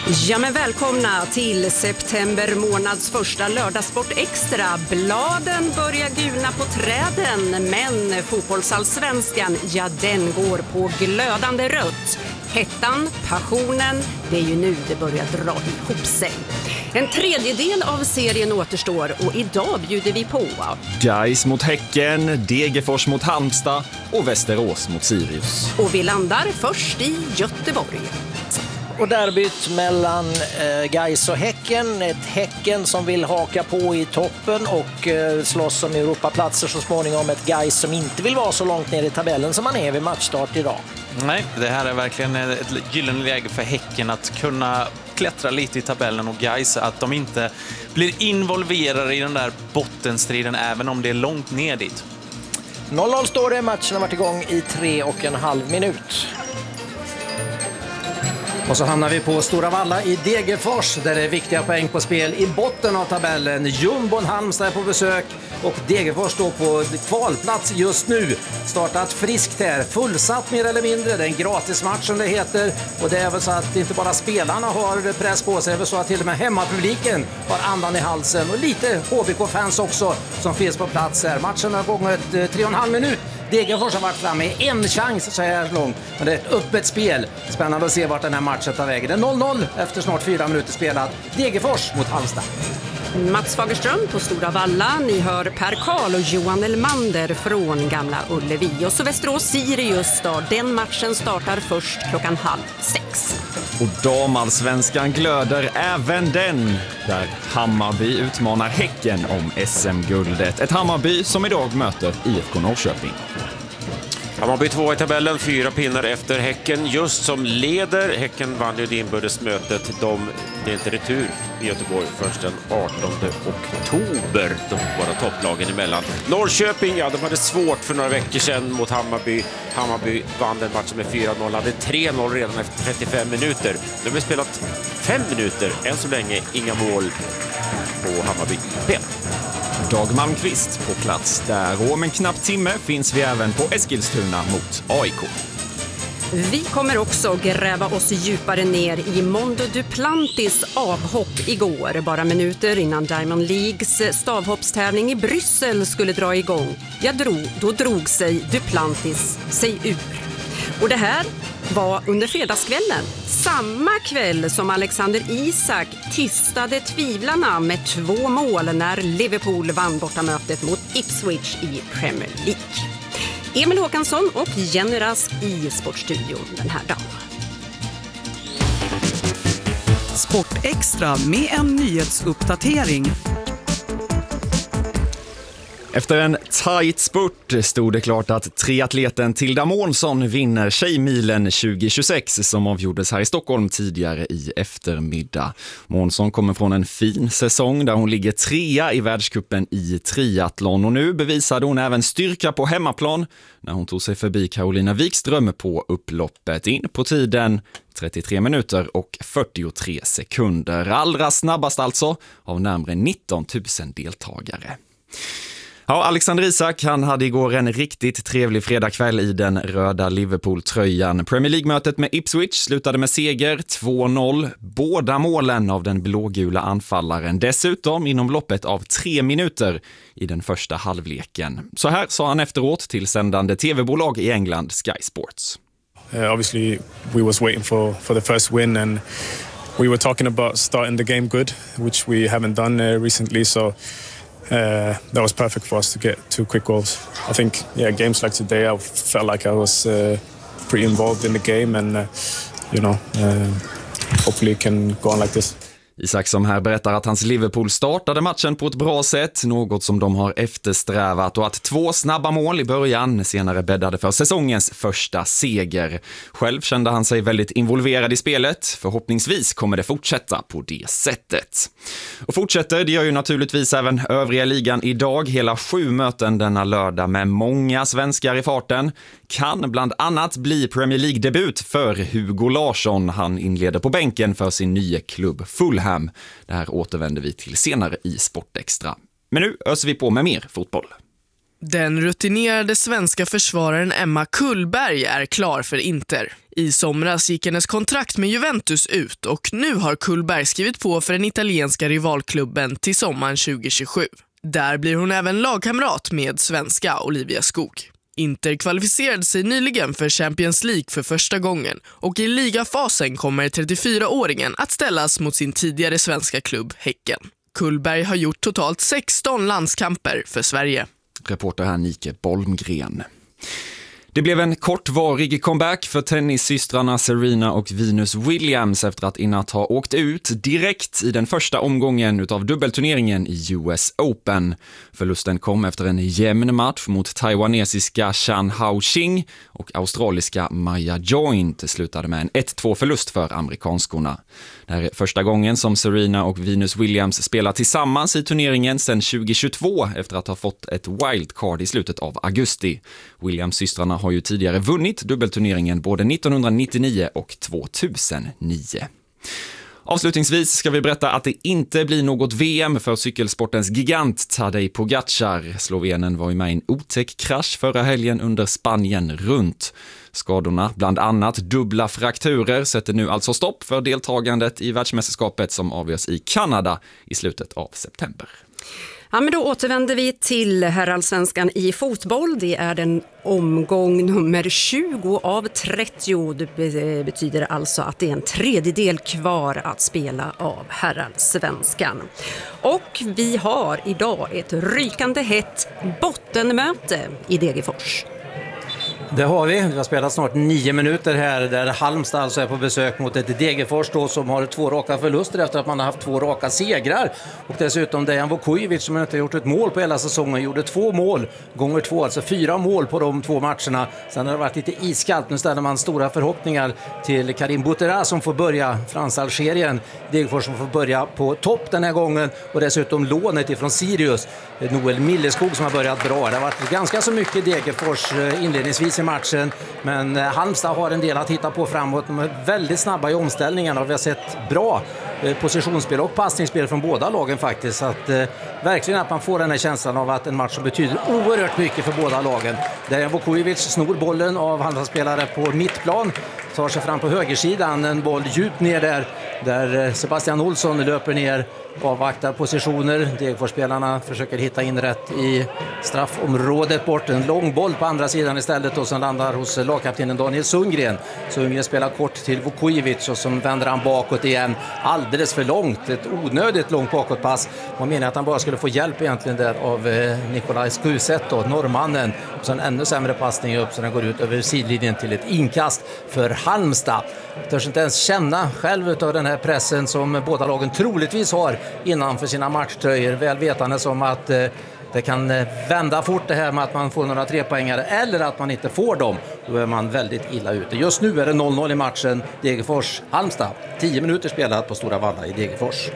Ja, men välkomna till september månads första lördagssport extra. Bladen börjar gulna på träden, men fotbollsallsvenskan, ja, den går på glödande rött. Hettan, passionen, det är ju nu det börjar dra ihop sig. En tredjedel av serien återstår och idag bjuder vi på Gais mot Häcken, Degerfors mot Halmstad och Västerås mot Sirius. Och vi landar först i Göteborg. Och derbyt mellan Gais och Häcken. Ett Häcken som vill haka på i toppen och slåss om Europaplatser så småningom. Ett Gais som inte vill vara så långt ner i tabellen som man är vid matchstart idag. Nej, det här är verkligen ett gyllene läge för Häcken att kunna klättra lite i tabellen och Gais att de inte blir involverade i den där bottenstriden även om det är långt ner dit. 0-0 står det. Matchen har varit igång i 3,5 minut. Och så hamnar vi på Stora Valla i Degerfors där det är viktiga poäng på spel i botten av tabellen. Jumbon Halmstad är på besök och Degerfors står på kvalplats just nu. Startat friskt här, fullsatt mer eller mindre. Det är en gratismatch som det heter och det är väl så att inte bara spelarna har press på sig, det är väl så att till och med hemmapubliken har andan i halsen och lite HBK-fans också som finns på plats här. Matchen har gått 3,5 minut. Degerfors har varit framme med en chans så här långt, men det är ett öppet spel. Spännande att se vart den här matchen tar vägen. Det är 0-0 efter snart 4 minuter spelat. Degerfors mot Halmstad. Mats Fagerström på Stora Valla. Ni hör Per Karl och Johan Elmander från Gamla Ullevi. Och så Västerås-Sirius då. Den matchen startar först 5:30. Och damallsvenskan glöder även den, där Hammarby utmanar Häcken om SM-guldet. Ett Hammarby som idag möter IFK Norrköping. Hammarby 2 i tabellen, 4 pinnar efter Häcken, just som leder. Häcken vann ju det inbördesmötet. Det är inte retur i Göteborg först den 18 oktober. De båda topplagen emellan. Norrköping, ja, de hade svårt för några veckor sedan mot Hammarby. Hammarby vann den matchen med 4-0. Hade 3-0 redan efter 35 minuter. De har spelat 5 minuter. Än så länge inga mål på Hammarby IP. Dag Malmqvist på plats där, och om en knapp timme finns vi även på Eskilstuna mot AIK. Vi kommer också gräva oss djupare ner i Mondo Duplantis avhopp igår. Bara minuter innan Diamond Leagues stavhoppstävling i Bryssel skulle dra igång. Då drog sig Duplantis sig ur. Och det här var under fredagskvällen. Samma kväll som Alexander Isak tystade tvivlarna med 2 mål när Liverpool vann bortamötet mot Ipswich i Premier League. Emil Håkansson och Jenny Rask i Sportstudion den här dagen. Sport Extra med en nyhetsuppdatering. Efter en tight spurt stod det klart att triatleten Tilda Månsson vinner Tjejmilen 2026 som avgjordes här i Stockholm tidigare i eftermiddag. Månsson kommer från en fin säsong där hon ligger 3:a i världscupen i triathlon och nu bevisade hon även styrka på hemmaplan när hon tog sig förbi Carolina Wikström på upploppet in på tiden 33 minuter och 43 sekunder. Allra snabbast alltså av närmare 19 000 deltagare. Ja, Alexander Isak, han hade igår en riktigt trevlig fredagkväll i den röda Liverpool-tröjan. Premier League-mötet med Ipswich slutade med seger 2-0. Båda målen av den blågula anfallaren. Dessutom inom loppet av 3 minuter i den första halvleken. Så här sa han efteråt till sändande tv-bolag i England, Sky Sports. Obviously, we was waiting for the first win and we were talking about starting the game good, which we haven't done recently, so that was perfect for us to get 2 quick goals. I think, games like today, I felt like I was pretty involved in the game and, hopefully it can go on like this. Isak som här berättar att hans Liverpool startade matchen på ett bra sätt, något som de har eftersträvat, och att 2 snabba mål i början senare bäddade för säsongens första seger. Själv kände han sig väldigt involverad i spelet. Förhoppningsvis kommer det fortsätta på det sättet. Och fortsätter, det gör ju naturligtvis även övriga ligan idag. Hela 7 möten denna lördag med många svenskar i farten. Kan bland annat bli Premier League-debut för Hugo Larsson. Han inleder på bänken för sin nya klubb Fulham. Det här återvänder vi till senare i Sportextra. Men nu öser vi på med mer fotboll. Den rutinerade svenska försvararen Emma Kullberg är klar för Inter. I somras gick hennes kontrakt med Juventus ut och nu har Kullberg skrivit på för den italienska rivalklubben till sommaren 2027. Där blir hon även lagkamrat med svenska Olivia Skog. Inter kvalificerade sig nyligen för Champions League för första gången och i ligafasen kommer 34-åringen att ställas mot sin tidigare svenska klubb Häcken. Kullberg har gjort totalt 16 landskamper för Sverige. Reporter här Nike Bolmgren. Det blev en kortvarig comeback för tennissystrarna Serena och Venus Williams efter att innan ha åkt ut direkt i den första omgången utav dubbelturneringen i US Open. Förlusten kom efter en jämn match mot taiwanesiska Chan Hao-Ching och australiska Maya Joint slutade med en 1-2 förlust för amerikanskorna. Det här är första gången som Serena och Venus Williams spelar tillsammans i turneringen sedan 2022 efter att ha fått ett wildcard i slutet av augusti. Williams-systrarna har ju tidigare vunnit dubbelturneringen både 1999 och 2009. Avslutningsvis ska vi berätta att det inte blir något VM för cykelsportens gigant Tadej Pogačar. Slovenen var ju med i en otäck krasch förra helgen under Spanien runt. Skadorna, bland annat dubbla frakturer, sätter nu alltså stopp för deltagandet i världsmästerskapet som avgörs i Kanada i slutet av september. Ja, men då återvänder vi till herrallsvenskan i fotboll. Det är den omgång nummer 20 av 30. Det betyder alltså att det är en tredjedel kvar att spela av herrallsvenskan. Och vi har idag ett rykande hett bottenmöte i Degerfors. Det har vi. Det har spelat snart 9 minuter här där Halmstad alltså är på besök mot ett Degerfors då, som har 2 raka förluster efter att man har haft 2 raka segrar. Och dessutom Dejan Vukojevic som inte har gjort ett mål på hela säsongen gjorde 2 mål gånger 2, alltså 4 mål på de 2 matcherna. Sen har det varit lite iskallt. Nu ställer man stora förhoppningar till Karim Boutera som får börja Frans-Algerien. Degerfors som får börja på topp den här gången och dessutom lånet ifrån Sirius. Noel Milleskog som har börjat bra. Det har varit ganska så mycket Degerfors inledningsvis i matchen, men Halmstad har en del att hitta på framåt. De är väldigt snabba i omställningarna och vi har sett bra positionsspel och passningsspel från båda lagen faktiskt. Så att verkligen att man får den här känslan av att en match som betyder oerhört mycket för båda lagen. Dejan Vukojevic snor bollen av Halmstad-spelare på mittplan, tar sig fram på högersidan, en boll djupt ner där Sebastian Olsson löper ner, avvaktar positioner. Degerfors-spelarna försöker hitta in rätt i straffområdet bort. En lång boll på andra sidan istället och som landar hos lagkaptenen Daniel Sundgren. Sundgren spelar kort till Vukojevic och som vänder han bakåt igen. Alldeles för långt, ett onödigt långt bakåtpass. Man menar att han bara skulle få hjälp egentligen där av Nikolaj Skuset då, norrmannen. Och sen ännu sämre passning upp så den går ut över sidlinjen till ett inkast för Halmstad. Jag törs inte ens känna själv utav den här pressen som båda lagen troligtvis har innanför sina matchtröjor. Väl vetande som att det kan vända fort det här med att man får några 3-poängare eller att man inte får dem. Då är man väldigt illa ute. Just nu är det 0-0 i matchen Degerfors-Halmstad. 10 minuter spelat på Stora Valla i Degerfors.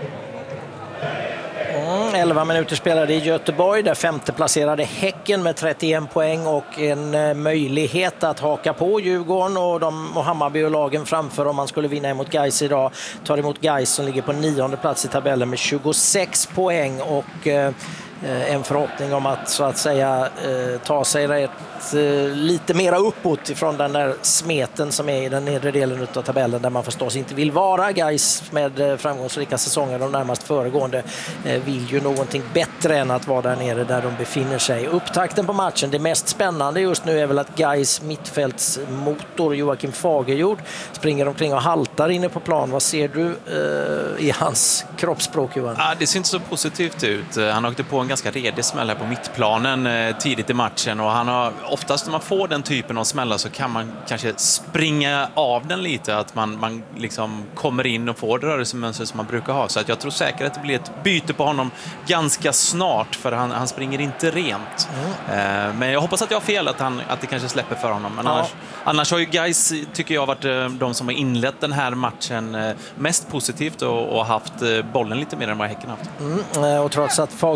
11 minuter spelade i Göteborg där 5:e placerade Häcken med 31 poäng och en möjlighet att haka på Djurgården och Hammarby och lagen framför om man skulle vinna emot Gais idag. Tar emot Gais som ligger på 9:e plats i tabellen med 26 poäng och en förhoppning om att så att säga ta sig lite mera uppåt ifrån den där smeten som är i den nedre delen av tabellen där man förstås inte vill vara. Gais med framgångsrika säsonger de närmast föregående vill ju någonting bättre än att vara där nere där de befinner sig. Upptakten på matchen, det mest spännande just nu är väl att Gais mittfältsmotor Joakim Fagerjord springer omkring och haltar inne på plan. Vad ser du i hans kroppsspråk, Johan? Ja, det ser inte så positivt ut. Han åkte på en ganska redig smäll här på mittplanen tidigt i matchen och han har oftast när man får den typen av smällar så kan man kanske springa av den lite, att man liksom kommer in och får rörelsemönster som man brukar ha. Så att jag tror säkert att det blir ett byte på honom ganska snart för han springer inte rent. Men jag hoppas att jag har fel, att det kanske släpper för honom. Men annars har ju Gais, tycker jag, varit de som har inlett den här matchen mest positivt och haft bollen lite mer än vad Häcken haft. Och trots att Fagerjord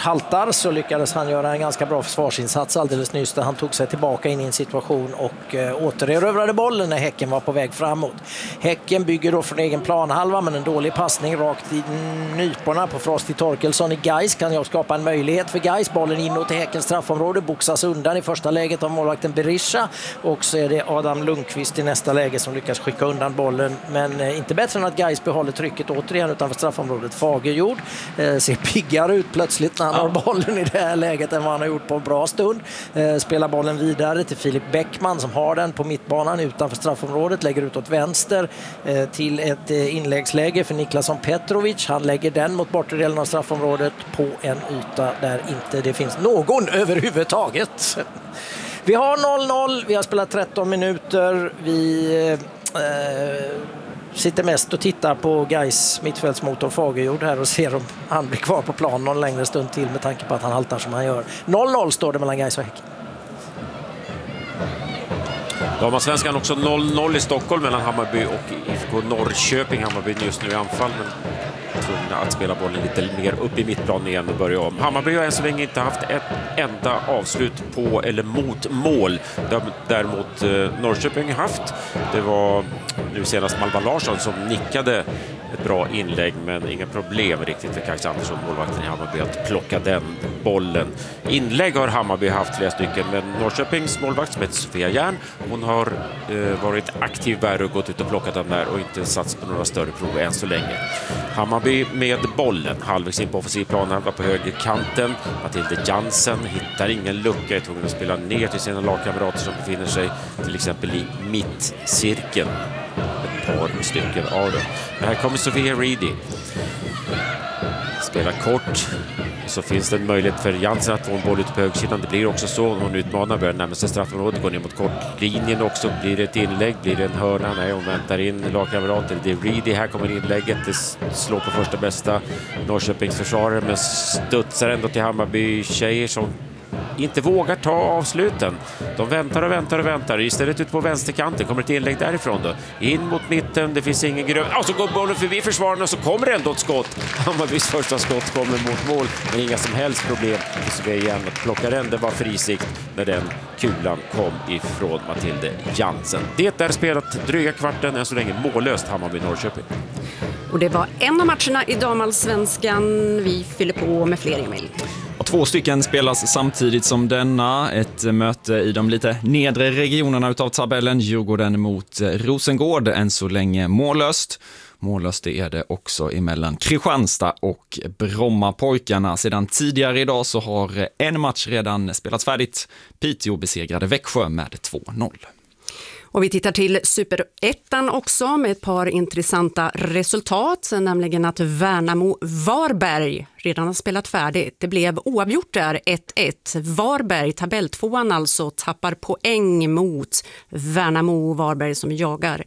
haltar så lyckades han göra en ganska bra försvarsinsats alldeles nyss där han tog sig tillbaka in i en situation och återerövrade bollen när Häcken var på väg framåt. Häcken bygger då från egen planhalva men en dålig passning rakt i nyporna på Frosty Torkelsson i Gais kan jag skapa en möjlighet för Gais. Bollen inåt i Häckens straffområde boxas undan i första läget av målvakten Berisha och så är det Adam Lundqvist i nästa läge som lyckas skicka undan bollen men inte bättre än att Gais behåller trycket återigen utanför straffområdet. Fagerjord ser piggare ut plötsligt när han har bollen i det här läget än vad han har gjort på en bra stund. Spelar bollen vidare till Filip Bäckman som har den på mittbanan utanför straffområdet, lägger ut åt vänster till ett inläggsläge för Niklasson Petrovic. Han lägger den mot bortre delen av straffområdet på en yta där inte det finns någon överhuvudtaget. Vi har 0-0, vi har spelat 13 minuter, vi sitter mest och tittar på Gais mittfältsmotor Fagerjord här och ser om han blir kvar på plan någon längre stund till med tanke på att han haltar som han gör. 0-0 står det mellan Gais och Häcken. Damallsvenskan också 0-0 i Stockholm mellan Hammarby och IFK Norrköping. Hammarby just nu i anfall men tvungna att spela bollen lite mer upp i mittplan igen och börja om. Hammarby har än så länge inte haft ett enda avslut på eller mot mål. Däremot Norrköping har haft. Det var nu senast Malva Larsson som nickade ett bra inlägg men inga problem riktigt för Kajsa Andersson, målvakten i Hammarby, att plocka den bollen. Inlägg har Hammarby haft flera stycken men Norrköpings målvakt som heter Sofia Järn, hon har varit aktiv där och gått ut och plockat den där och inte satt på några större prov än så länge. Hammarby med bollen, halvvägs in på offensivplanen, var på högerkanten. Matilde Jansen hittar ingen lucka, är tvungen att spela ner till sina lagkamrater som befinner sig till exempel i mittcirkeln. Ett par stycken av dem. Men här kommer Sofia Reedy. Spelar kort. Så finns det en möjlighet för Jansen att få en boll ut på högsidan. Det blir också så. Hon utmanar, börjar närma sig straffområdet. Går ner mot kortlinjen också. Blir det ett inlägg? Blir det en hörna? Nej, hon väntar in lagkamrater. Det är Reedy. Här kommer inlägget. Det slår på första bästa Norrköpings försvarare. Men studsar ändå till Hammarby tjejer som inte vågar ta avsluten. De väntar och väntar och väntar. Istället ut på vänsterkanten kommer ett inlägg därifrån då. In mot mitten, det finns ingen grön. Och så går bollen förbi försvararna och så kommer det ändå ett skott. Hammarbys första skott kommer mot mål. Men inga som helst problem. Så vi igen plockar den. Det var frisikt när den kulan kom ifrån Matilde Jansen. Det är spelat dryga kvarten än så länge mållöst Hammarby-Norrköping. Och det var en av matcherna i damallsvenskan. Vi fyller på med fler, Emil. Och 2 stycken spelas samtidigt som denna. Ett möte i de lite nedre regionerna utav tabellen. Djurgården mot Rosengård, än så länge mållöst. Mållöst är det också emellan Kristianstad och Brommapojkarna. Sedan tidigare idag så har en match redan spelats färdigt. Piteå besegrade Växjö med 2-0. Och vi tittar till Superettan också med ett par intressanta resultat, nämligen att Värnamo-Varberg redan har spelat färdigt. Det blev oavgjort där 1-1. Varberg, tabelltvåan alltså, tappar poäng mot Värnamo-Varberg som jagar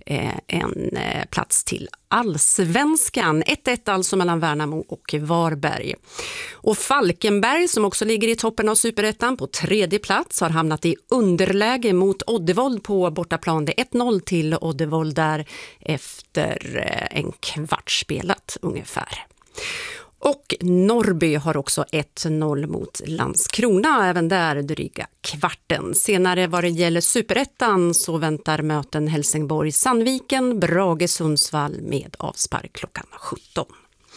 en plats till Allsvenskan. 1-1 alltså mellan Värnamo och Varberg. Och Falkenberg som också ligger i toppen av Superettan på 3:e plats har hamnat i underläge mot Oddevold på bortaplan. Det är 1-0 till Oddevold där efter en kvart spelat ungefär. Och Norrby har också 1-0 mot Landskrona, även där dryga kvarten. Senare vad det gäller Superettan så väntar möten Helsingborg-Sandviken, Brage-Sundsvall med avspark klockan 17.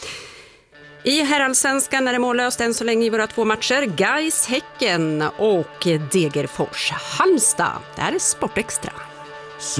I herrallsvenskan är det mållöst än så länge i våra 2 matcher. Gais Häcken och Degerfors Halmstad. Det här är Sportextra.